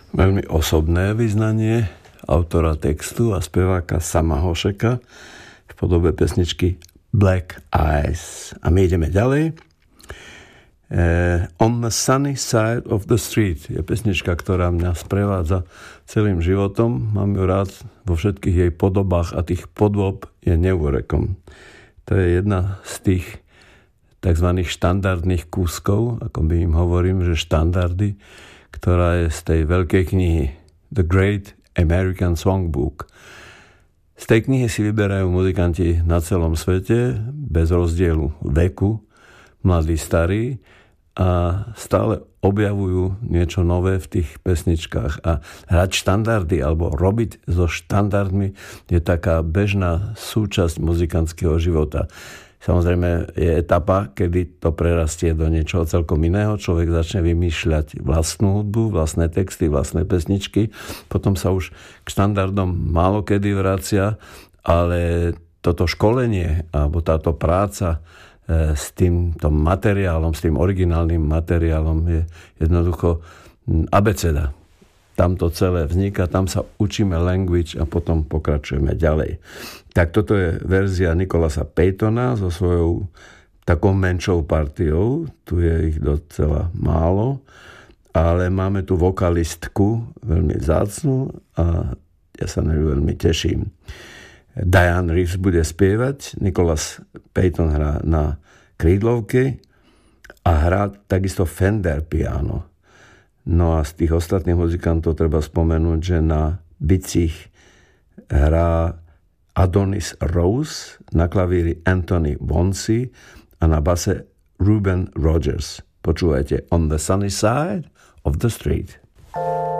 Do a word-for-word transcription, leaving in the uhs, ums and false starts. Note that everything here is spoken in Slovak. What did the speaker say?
Veľmi osobné vyznanie autora textu a speváka Sama Hošeka v podobe pesničky Black Eyes. A my ideme ďalej. Uh, On the Sunny Side of the Street je pesnička, ktorá mňa sprevádza celým životom. Mám ju rád vo všetkých jej podobách a tých podôb je neúrekom. To je jedna z tých tzv. Štandardných kúskov, ako my im hovorím, že štandardy, ktorá je z tej veľkej knihy The Great American Songbook. Z tej knihy si vyberajú muzikanti na celom svete, bez rozdielu veku, mladí, starí, a stále objavujú niečo nové v tých pesničkách. A hrať štandardy alebo robiť so štandardmi je taká bežná súčasť muzikantského života. Samozrejme je etapa, kedy to prerastie do niečoho celkom iného. Človek začne vymýšľať vlastnú hudbu, vlastné texty, vlastné pesničky. Potom sa už k štandardom málo kedy vracia, ale toto školenie alebo táto práca s týmto materiálom, s tým originálnym materiálom je jednoducho abeceda. Tam to celé vzniká, tam sa učíme language a potom pokračujeme ďalej. Tak toto je verzia Nicholasa Paytona so svojou takou menšou partiou. Tu je ich docela málo, ale máme tu vokalistku veľmi vzácnu a ja sa na ňu veľmi teším. Diane Reeves bude spievať, Nicholas Payton hrá na krídlovke a hrá takisto Fender piano. No a z tých ostatných muzikantov treba spomenúť, že na bicích hrá Adonis Rose, na klavíri Anthony Bonsi a na base Ruben Rogers. Počúvajte On the Sunny Side of the Street.